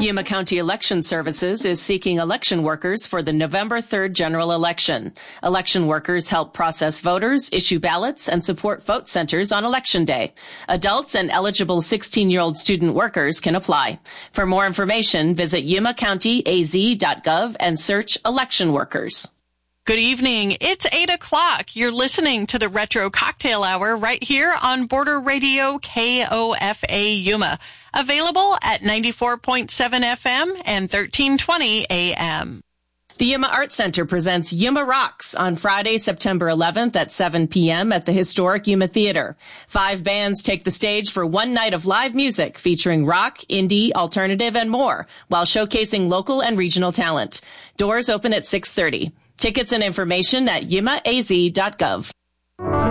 Yuma County Election Services is seeking election workers for the November 3rd general election. Election workers help process voters, issue ballots, and support vote centers on Election Day. Adults and eligible 16-year-old student workers can apply. For more information, visit yumacountyaz.gov and search election workers. Good evening. It's 8 o'clock. You're listening to the Retro Cocktail Hour right here on Border Radio KOFA Yuma. Available at 94.7 FM and 1320 AM. The Yuma Art Center presents Yuma Rocks on Friday, September 11th at 7 p.m. at the historic Yuma Theater. 5 bands take the stage for one night of live music featuring rock, indie, alternative, and more, while showcasing local and regional talent. Doors open at 6:30. Tickets and information at yumaaz.gov.